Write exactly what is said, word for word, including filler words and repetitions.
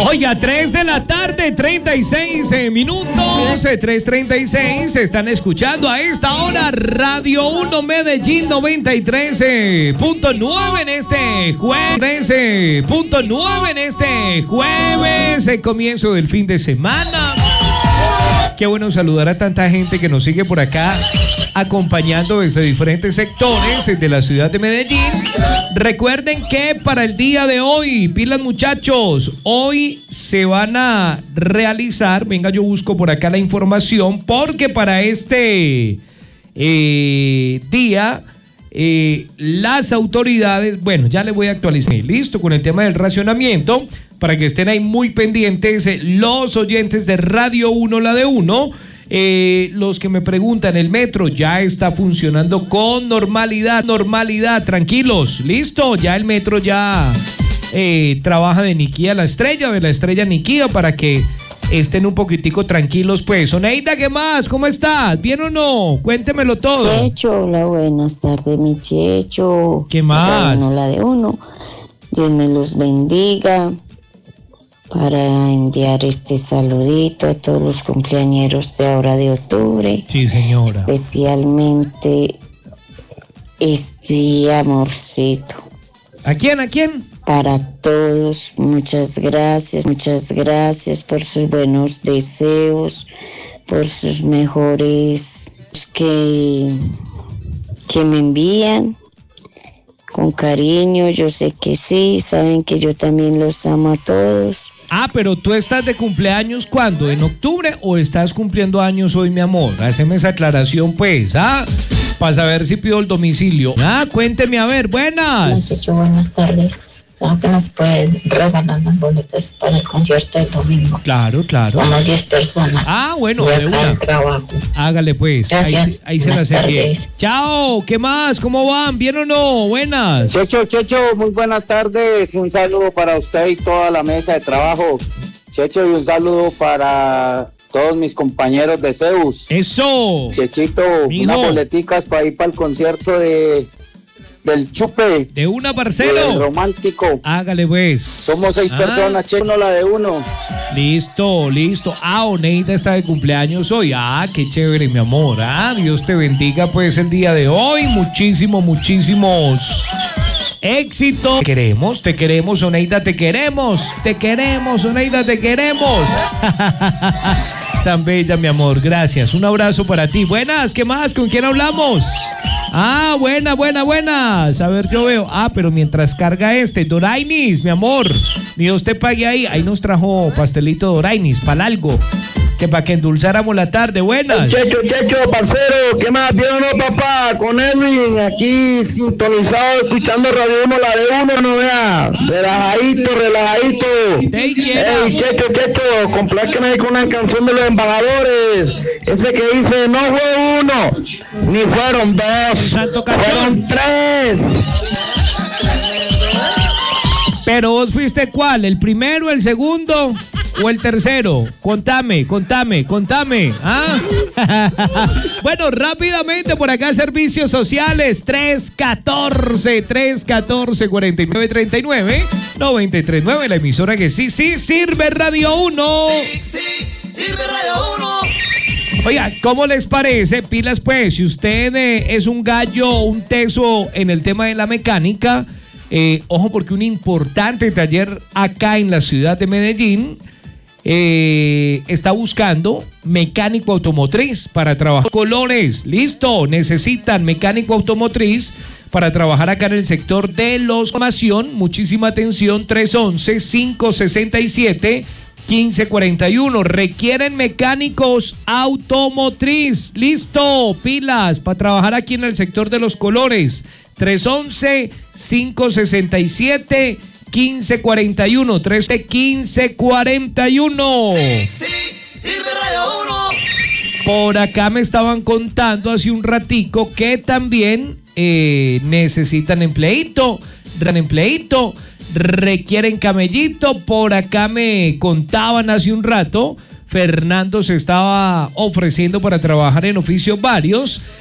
Oiga, tres de la tarde, treinta y seis minutos, tres treinta y seis, están escuchando a esta hora Radio uno Medellín noventa y tres punto nueve en este jueves, trece punto nueve en este jueves, el comienzo del fin de semana. Qué bueno saludar a tanta gente que nos sigue por acá, acompañando desde diferentes sectores de la ciudad de Medellín. Recuerden que para el día de hoy, pilas muchachos, hoy se van a realizar, venga yo busco por acá la información, porque para este eh, día eh, las autoridades, bueno, ya le voy a actualizar, listo, con el tema del racionamiento, para que estén ahí muy pendientes eh, los oyentes de Radio uno, la de uno. Eh, los que me preguntan, el metro ya está funcionando con normalidad, normalidad, tranquilos, listo, ya el metro ya eh, trabaja de Niquía a la estrella, de la estrella a Niquía, para que estén un poquitico tranquilos, pues. Oneida, ¿qué más? ¿Cómo estás? ¿Bien o no? Cuéntemelo todo. Checho, hola, buenas tardes, mi Checho. ¿Qué más? Uno, la de uno. Dios me los bendiga. Para enviar este saludito a todos los cumpleañeros de ahora de octubre. Sí, señora. Especialmente este amorcito. ¿A quién? ¿A quién? Para todos, muchas gracias, muchas gracias por sus buenos deseos, por sus mejores que, que me envían. Con cariño, yo sé que sí, saben que yo también los amo a todos. Ah, pero tú estás de cumpleaños, ¿cuándo? ¿En octubre o estás cumpliendo años hoy, mi amor? Haceme esa aclaración, pues, ¿ah? Para saber si pido el domicilio. Ah, cuénteme, a ver, buenas. Checho, buenas tardes. Claro que nos pueden regalar las boletas para el concierto del domingo. Claro, claro. Somos diez personas. Ah, bueno, de de acá una. del trabajo. Hágale pues. Gracias. Ahí, ahí se la hace bien. Chao, ¿qué más? ¿Cómo van? ¿Bien o no? Buenas. Checho, Checho, muy buenas tardes. Un saludo para usted y toda la mesa de trabajo. Checho, y un saludo para todos mis compañeros de Zeus. Eso. Chechito, Mijo. unas boleticas para ir para el concierto de del Chupe. De una, Marcelo. Del Romántico. Hágale pues. Somos seis Ah. personas, Checho, no la de uno. Listo, listo. Ah, Oneida está de cumpleaños hoy. Ah, qué chévere, mi amor. Ah, Dios te bendiga pues el día de hoy. Muchísimos, muchísimos éxitos. Te queremos, te queremos, Oneida, te queremos. Te queremos, Oneida, te queremos. Tan bella, mi amor. Gracias. Un abrazo para ti. Buenas, ¿qué más? ¿Con quién hablamos? Ah, buena, buena, buenas. A ver, yo veo. Ah, pero mientras carga este, Dorainis, mi amor. Dios te pague ahí. Ahí nos trajo pastelito Dorainis, para algo. Que para que endulzáramos la tarde. Buenas. Checho, Checho, parcero, ¿qué más? ¿Bien o no, papá? Con Edwin, aquí sintonizado, escuchando Radio uno, la de uno, no vea. Relajadito, relajadito. Te quiero. Ey, Checho, Checho, compláqueme ahí con una canción de los embajadores. Ese que dice, no fue uno, ni fueron dos, Santo fueron tres. Pero vos fuiste ¿cuál? ¿El primero, el segundo o el tercero? Contame, contame, contame. ¿Ah? Bueno, rápidamente por acá, servicios sociales. tres catorce, tres catorce, cuarenta y nueve treinta y nueve, noventa y tres punto nueve, la emisora que sí, sí, sirve Radio uno. Sí, sí, sirve Radio uno. Oiga, ¿cómo les parece? Pilas pues, si usted eh, es un gallo, un teso en el tema de la mecánica, eh, ojo porque un importante taller acá en la ciudad de Medellín eh, está buscando mecánico automotriz para trabajar. Colores, listo, necesitan mecánico automotriz para trabajar acá en el sector de los formación. Muchísima atención, tres once, cinco sesenta y siete, quince cuarenta y uno. Requieren mecánicos automotriz. Listo, pilas para trabajar aquí en el sector de los colores. tres once, cinco sesenta y siete, quince cuarenta y uno. tres quince cuarenta y uno. Sí, sí, sirve Radio uno. Por acá me estaban contando hace un ratico que también eh, necesitan empleíto, empleíto, requieren camellito. Por acá me contaban hace un rato, Fernando se estaba ofreciendo para trabajar en oficios varios.